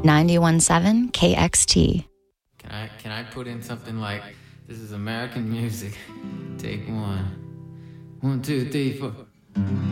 91.7 KXT. Can I put in something like, this is American music, take one. 1, 2, 3, 4.